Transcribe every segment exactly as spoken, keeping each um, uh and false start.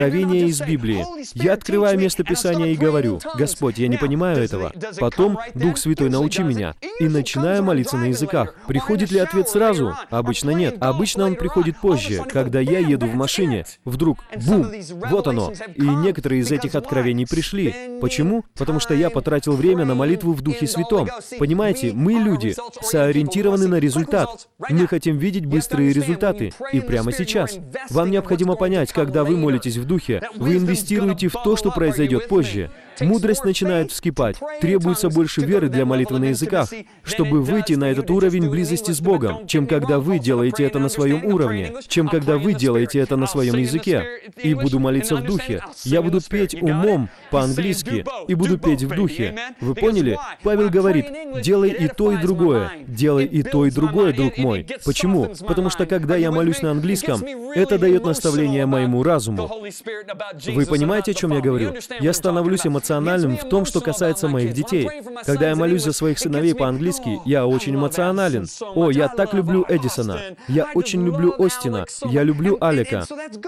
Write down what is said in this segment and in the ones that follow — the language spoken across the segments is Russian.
Откровение из Библии. Я открываю место Писания и говорю: «Господь, я не понимаю этого». Потом Дух Святой, научи меня. И начинаю молиться на языках. Приходит ли ответ сразу? Обычно нет. Обычно он приходит позже, когда я еду в машине. Вдруг, бум, вот оно. И некоторые из этих откровений пришли. Почему? Потому что я потратил время на молитву в Духе Святом. Понимаете, мы, люди, соориентированы на результат. Мы хотим видеть быстрые результаты. И прямо сейчас. Вам необходимо понять, когда вы молитесь в Духе, вы инвестируете в то, что произойдет позже. Мудрость начинает вскипать. Требуется больше веры для молитвы на языках, чтобы выйти на этот уровень близости с Богом, чем когда вы делаете это на своем уровне, чем когда вы делаете это на своем языке. И буду молиться в Духе. Я буду петь умом по-английски и буду петь в Духе. Вы поняли? Павел говорит: делай и то, и другое. Делай и то, и другое, друг мой. Почему? Потому что когда я молюсь на английском, это дает наставление моему разуму. Вы понимаете, о чем я говорю? Я становлюсь эмоциональным в том, что касается моих детей. Когда я молюсь за своих сыновей по-английски, я очень эмоционален. О, я так люблю Эдисона. Я очень люблю Остина. Я люблю Алека.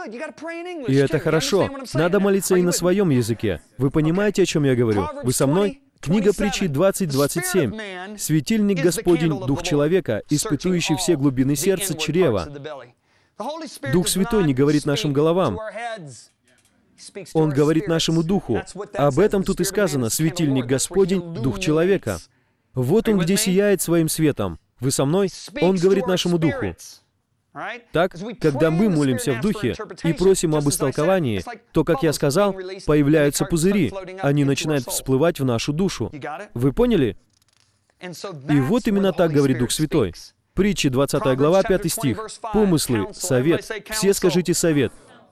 И это хорошо. Надо молиться и на своем языке. Вы понимаете, о чем я говорю? Вы со мной? Книга Притчи двадцать двадцать семь. «Светильник Господень, Дух человека, испытующий все глубины сердца, чрева». Дух Святой не говорит нашим головам. Он говорит нашему духу. Об этом тут и сказано: «Светильник Господень, Дух человека». Вот он где сияет своим светом. Вы со мной? Он говорит нашему духу. Так, когда мы молимся в Духе и просим об истолковании, то, как я сказал, появляются пузыри. Они начинают всплывать в нашу душу. Вы поняли? И вот именно так говорит Дух Святой. Притчи, двадцатая глава, пятый стих. «Помыслы, совет». Все скажите «совет».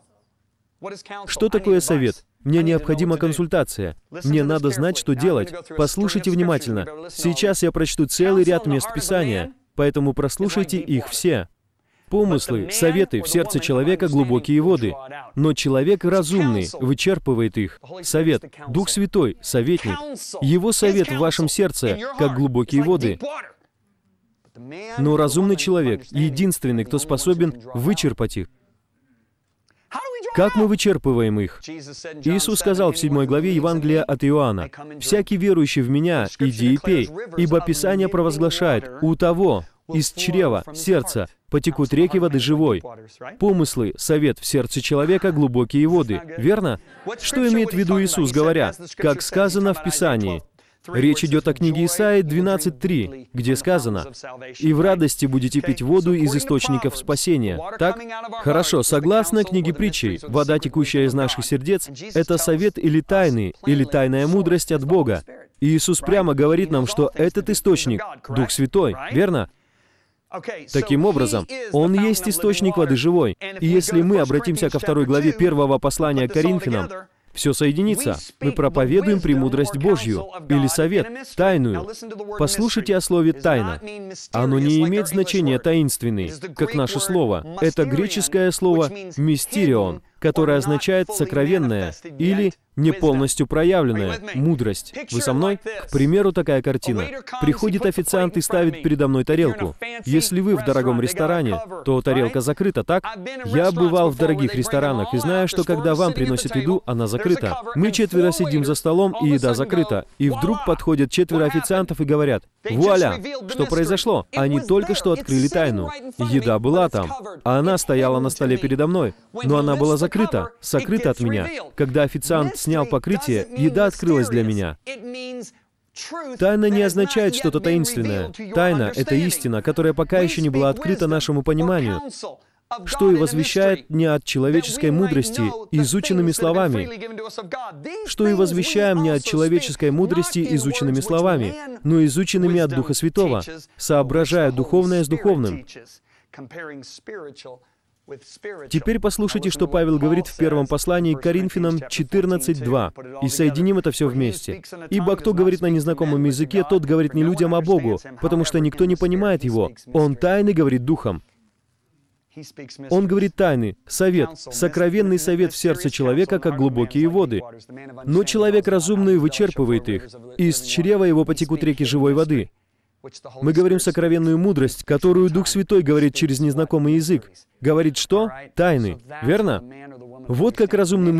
Что такое совет? Мне необходима консультация. Мне надо знать, что делать. Послушайте внимательно. Сейчас я прочту целый ряд мест Писания, поэтому прослушайте их все. Помыслы, советы в сердце человека — глубокие воды. Но человек разумный вычерпывает их. Совет. Дух Святой — советник. Его совет в вашем сердце, как глубокие воды. Но разумный человек — единственный, кто способен вычерпать их. Как мы вычерпываем их? Иисус сказал в седьмой главе Евангелия от Иоанна: «Всякий верующий в Меня, иди и пей, ибо Писание провозглашает: у того из чрева, сердца, потекут реки воды живой». Помыслы, совет в сердце человека — глубокие воды. Верно? Что имеет в виду Иисус, говоря: «Как сказано в Писании»? Речь идет о книге Исаии двенадцать три, где сказано: «И в радости будете пить воду из источников спасения». Так? Хорошо, согласно книге Притчей, вода, текущая из наших сердец, это совет или тайны, или тайная мудрость от Бога. И Иисус прямо говорит нам, что этот источник — Дух Святой, верно? Таким образом, Он есть источник воды живой. И если мы обратимся ко второй главе первого послания к Коринфянам, все соединится. Мы проповедуем премудрость Божью, или совет, тайную. Послушайте о слове «тайна». Оно не имеет значения «таинственный», как наше слово. Это греческое слово «мистерион», которое означает «сокровенное» или «не полностью проявленная» мудрость. Вы со мной? К примеру, такая картина. Приходит официант и ставит передо мной тарелку. Если вы в дорогом ресторане, то тарелка закрыта, так? Я бывал в дорогих ресторанах и знаю, что когда вам приносят еду, она закрыта. Мы четверо сидим за столом, и еда закрыта. И вдруг подходят четверо официантов и говорят: «Вуаля! Что произошло? Они только что открыли тайну. Еда была там, а она стояла на столе передо мной, но она была закрыта, сокрыта от меня. Когда официант снял покрытие, еда открылась для меня». Тайна не означает что-то таинственное. Тайна — это истина, которая пока еще не была открыта нашему пониманию, что и возвещает не от человеческой мудрости изученными словами, что и возвещаем не от человеческой мудрости изученными словами, но изученными от Духа Святого, соображая духовное с духовным. Теперь послушайте, что Павел говорит в первом послании к Коринфянам четырнадцать два, и соединим это все вместе. «Ибо кто говорит на незнакомом языке, тот говорит не людям, а Богу, потому что никто не понимает его. Он тайны говорит духом». Он говорит тайны, совет, сокровенный совет в сердце человека, как глубокие воды. Но человек разумный вычерпывает их, и из чрева его потекут реки живой воды. Мы говорим сокровенную мудрость, которую Дух Святой говорит через незнакомый язык. Говорит что? Тайны. Верно? Вот как разумный